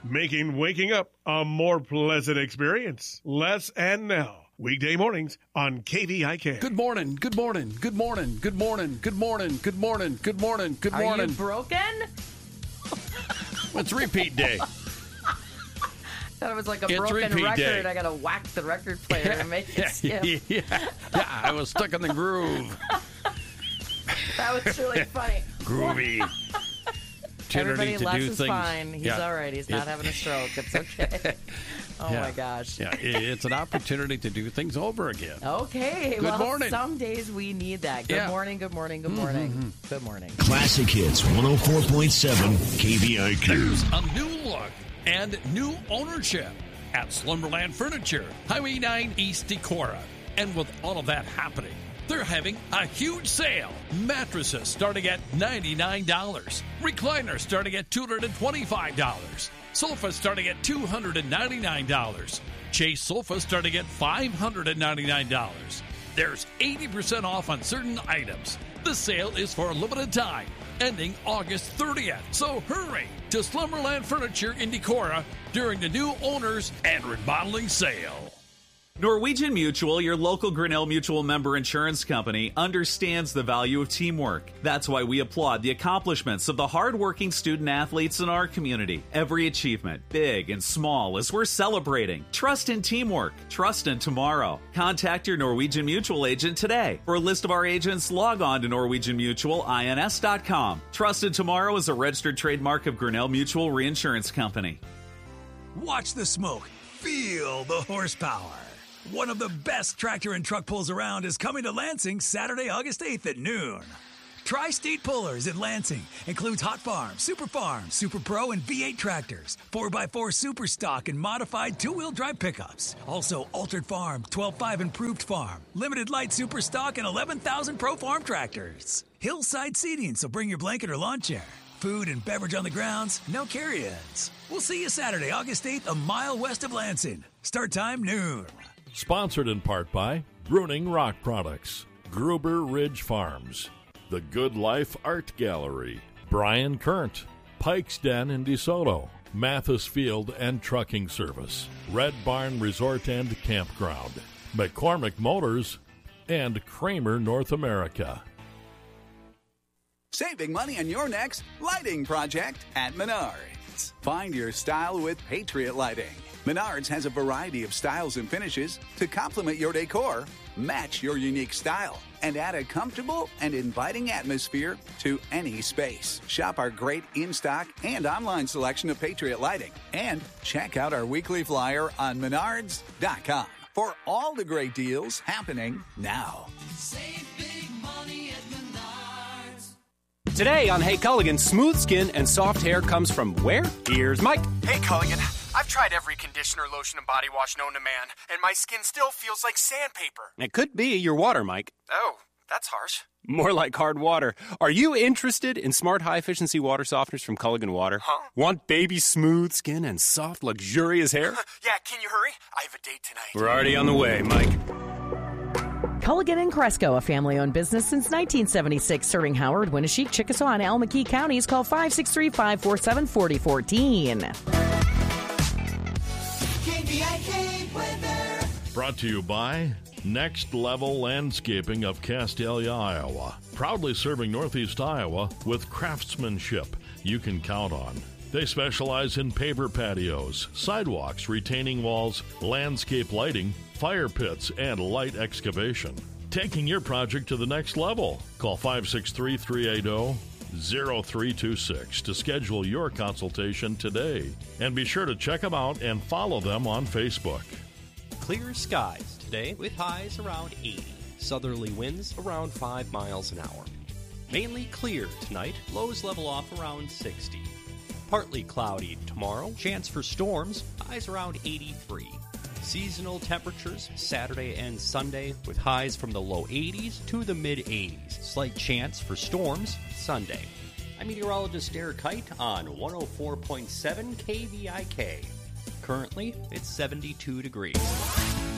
making waking up a more pleasant experience. Les and Nell. Weekday mornings on KVIK. Good morning, good morning, good morning, good morning, good morning, good morning, good morning, good morning. Are you broken? It's repeat day. Thought it was like a broken record. Day. I gotta whack the record player and make it skip. Yeah, I was stuck in the groove. That was really funny. Groovy. Everybody, Les is fine. He's all right. He's not having a stroke. It's okay. Oh, my gosh. Yeah, it's an opportunity to do things over again. Okay. Good morning. Some days we need that. Good morning, good morning, good morning. Mm-hmm. Good morning. Classic Hits 104.7 KVIQ. There's a new look and new ownership at Slumberland Furniture, Highway 9 East Decorah. And with all of that happening, they're having a huge sale. Mattresses starting at $99. Recliners starting at $225. Sofas starting at $299. Chase sofas starting at $599. There's 80% off on certain items. The sale is for a limited time, ending August 30th. So hurry to Slumberland Furniture in Decorah during the new owners and remodeling sale. Norwegian Mutual, your local Grinnell Mutual member insurance company, understands the value of teamwork. That's why we applaud the accomplishments of the hardworking student athletes in our community. Every achievement, big and small, is worth celebrating. Trust in teamwork. Trust in tomorrow. Contact your Norwegian Mutual agent today. For a list of our agents, log on to NorwegianMutualINS.com. Trust in tomorrow is a registered trademark of Grinnell Mutual Reinsurance Company. Watch the smoke. Feel the horsepower. One of the best tractor and truck pulls around is coming to Lansing Saturday, August 8th at noon. Tri-State Pullers in Lansing includes Hot Farm, Super Farm, Super Pro, and V8 tractors, 4x4 Super Stock and modified two-wheel drive pickups. Also, Altered Farm, 12.5 Improved Farm, Limited Light Super Stock, and 11,000 Pro Farm tractors. Hillside seating, so bring your blanket or lawn chair. Food and beverage on the grounds, no carry-ins. We'll see you Saturday, August 8th, a mile west of Lansing. Start time noon. Sponsored in part by Bruning Rock Products, Gruber Ridge Farms, The Good Life Art Gallery, Brian Current, Pike's Den in DeSoto, Mathis Field and Trucking Service, Red Barn Resort and Campground, McCormick Motors, and Kramer North America. Saving money on your next lighting project at Menards. Find your style with Patriot Lighting. Menards has a variety of styles and finishes to complement your decor, match your unique style, and add a comfortable and inviting atmosphere to any space. Shop our great in-stock and online selection of Patriot Lighting. And check out our weekly flyer on Menards.com for all the great deals happening now. Save big money at Menards. Today on Hey Culligan, smooth skin and soft hair comes from where? Here's Mike. Hey Culligan, I've tried every conditioner, lotion, and body wash known to man, and my skin still feels like sandpaper. It could be your water, Mike. Oh, that's harsh. More like hard water. Are you interested in smart, high-efficiency water softeners from Culligan Water? Huh? Want baby smooth skin and soft, luxurious hair? Yeah, can you hurry? I have a date tonight. We're already on the way, Mike. Culligan and Cresco, a family-owned business since 1976, serving Howard, Winneshiek, Chickasaw, and Almaquee counties. Call 563-547-4014. Brought to you by Next Level Landscaping of Castalia, Iowa. Proudly serving Northeast Iowa with craftsmanship you can count on. They specialize in paver patios, sidewalks, retaining walls, landscape lighting, fire pits, and light excavation. Taking your project to the next level. Call 563-380-0326 to schedule your consultation today. And be sure to check them out and follow them on Facebook. Clear skies today with highs around 80. Southerly winds around 5 miles an hour. Mainly clear tonight, lows level off around 60. Partly cloudy tomorrow, chance for storms, highs around 83. Seasonal temperatures Saturday and Sunday with highs from the low 80s to the mid 80s. Slight chance for storms Sunday. I'm meteorologist Derek Kite on 104.7 KVIK. Currently, it's 72 degrees.